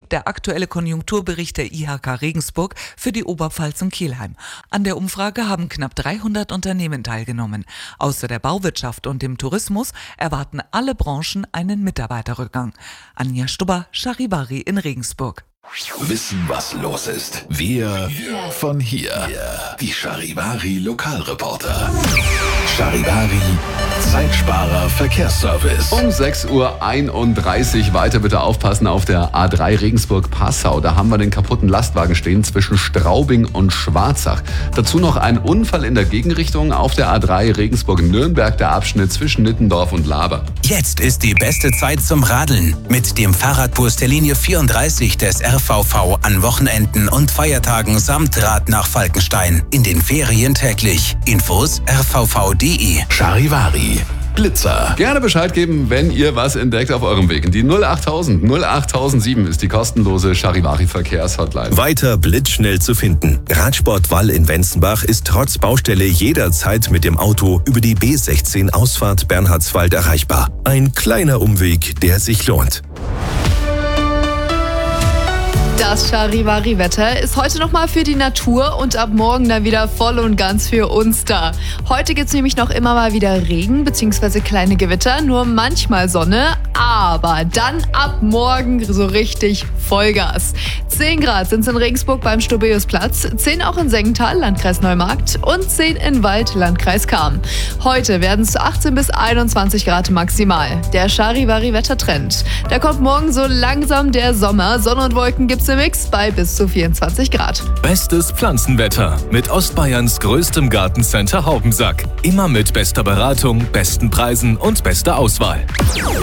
der aktuelle Konjunkturbericht der IHK Regensburg für die Oberpfalz und Kelheim. An der Umfrage haben knapp 300 Unternehmen teilgenommen. Außer der Bauwirtschaft und dem Tourismus erwarten alle Branchen einen Mitarbeiterrückgang. Anja Stubber, Charivari in Regensburg. Wissen, was los ist. Wir von hier. Die Charivari Lokalreporter. Charivari Zeitsparer Verkehrsservice. Um 6:31 Uhr weiter bitte aufpassen auf der A3 Regensburg-Passau. Da haben wir den kaputten Lastwagen stehen zwischen Straubing und Schwarzach. Dazu noch ein Unfall in der Gegenrichtung auf der A3 Regensburg-Nürnberg, der Abschnitt zwischen Nittendorf und Laber. Jetzt ist die beste Zeit zum Radeln. Mit dem Fahrradbus der Linie 34 des RVV an Wochenenden und Feiertagen samt Rad nach Falkenstein. In den Ferien täglich. Infos rvv.de. Charivari Blitzer. Gerne Bescheid geben, wenn ihr was entdeckt auf eurem Weg. Die 08000 08007 ist die kostenlose Charivari Verkehrshotline. Weiter blitzschnell zu finden. Radsport Wall in Wenzenbach ist trotz Baustelle jederzeit mit dem Auto über die B16 Ausfahrt Bernhardswald erreichbar. Ein kleiner Umweg, der sich lohnt. Das Charivari-Wetter ist heute nochmal für die Natur und ab morgen dann wieder voll und ganz für uns da. Heute gibt es nämlich noch immer mal wieder Regen bzw. kleine Gewitter, nur manchmal Sonne, aber dann ab morgen so richtig Vollgas. 10 Grad sind es in Regensburg beim Stobeus-Platz, 10 auch in Sengenthal, Landkreis Neumarkt und 10 in Wald, Landkreis Cham. Heute werden es 18 bis 21 Grad maximal. Der Charivari-Wettertrend. Da kommt morgen so langsam der Sommer. Sonne und Wolken gibt's im Mix bei bis zu 24 Grad. Bestes Pflanzenwetter mit Ostbayerns größtem Gartencenter Haubensack. Immer mit bester Beratung, besten Preisen und bester Auswahl.